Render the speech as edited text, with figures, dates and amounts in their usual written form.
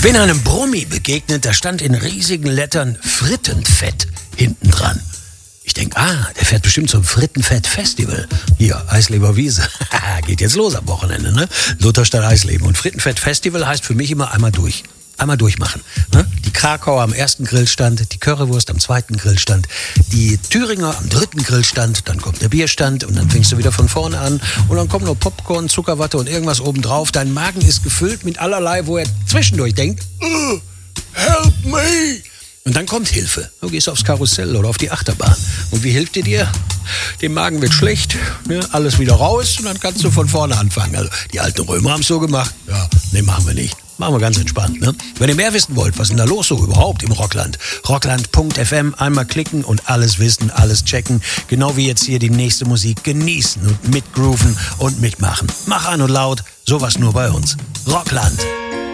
Bin einem Brummi begegnet, da stand in riesigen Lettern Frittenfett hinten dran. Ich denke, der fährt bestimmt zum Frittenfett-Festival. Hier, Eisleber Wiese. Geht jetzt los am Wochenende, ne? Lutherstadt Eisleben. Und Frittenfett-Festival heißt für mich immer einmal durch. Einmal durchmachen. Ne? Die Krakauer am ersten Grillstand, die Currywurst am zweiten Grillstand, die Thüringer am dritten Grillstand, dann kommt der Bierstand und dann fängst du wieder von vorne an und dann kommt noch Popcorn, Zuckerwatte und irgendwas obendrauf. Dein Magen ist gefüllt mit allerlei, wo er zwischendurch denkt, help me! Und dann kommt Hilfe. Du gehst aufs Karussell oder auf die Achterbahn. Und wie hilft dir? Dem Magen wird schlecht, ne? Alles wieder raus und dann kannst du von vorne anfangen. Also die alten Römer haben es so gemacht. Ja, nee, machen wir nicht. Machen wir ganz entspannt, ne? Wenn ihr mehr wissen wollt, was ist denn da los so überhaupt im Rockland? Rockland.fm, einmal klicken und alles wissen, alles checken. Genau wie jetzt hier die nächste Musik genießen und mitgrooven und mitmachen. Mach an und laut, sowas nur bei uns. Rockland.